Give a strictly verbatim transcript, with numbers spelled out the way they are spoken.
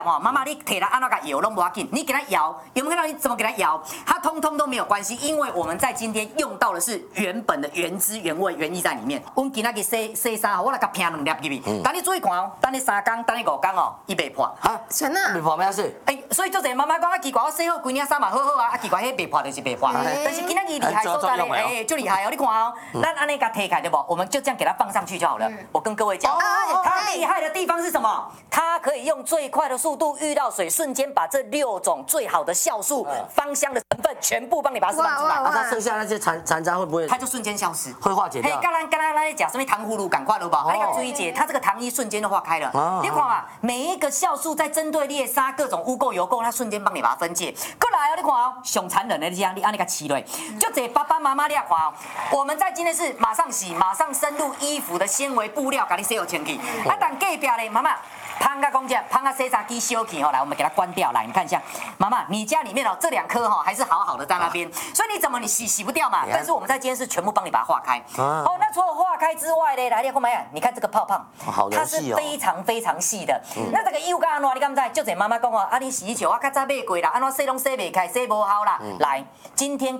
哦，妈妈，你摕来安怎个摇拢不要紧，你给它摇，有没有看到你怎么给它摇？它通通都没有关系，因为我们在今天用到的是原本的原汁原味原意在里面。我们今仔日洗洗衫，我来甲拼两粒入去。等你注意看哦，等你三天，等你五天哦，伊袂破。 啊， 真的？ 没破咩事？ 哎，所以做者妈妈讲啊，奇怪，我洗好规领衫嘛好好啊，啊奇怪，迄袂破就是袂破。但是今仔日厉害所在咧，哎，就厉害哦，你看哦，咱安尼甲摕开对不？我们就这样给它放上去就好了。我跟各位讲，它厉害的地方是什么？它可以用最快的速度遇到水。瞬间把这六种最好的酵素、芳香的成分全部帮你把它释放出来， 啊，它剩下那些残残渣会不会？ 它就瞬间消失， 会化解掉。 嘿，刚刚刚刚咱讲什么糖葫芦，赶快了吧？啊，你要注意姐，它这个糖衣瞬间就化开了。你看嘛，每一个酵素在针对猎杀各种污垢油垢，它瞬间帮你把它分解。过来哦，你看哦，上残忍的这样，你按那个起来，就这爸爸妈妈你看哦，我们在今天是马上洗，马上深入衣服的纤维布料，给你洗好清气。啊，等隔壁嘞，妈妈。胖个公家，胖个洗衫机烧起哦，来，我们给它关掉。来，你看一下，妈妈，你家里面哦这两颗哈还是好好的在那边，所以你怎么你洗洗不掉嘛？但是我们在今天是全部帮你把它化开。哦，那除了化开之外呢，来，你看嘛，你看这个泡泡，它是非常非常细的。那这个又干安怎？你敢知？就这妈妈讲哦，啊，你洗衣球我较早买过啦，安怎洗拢洗袂开，洗不好啦。来，今天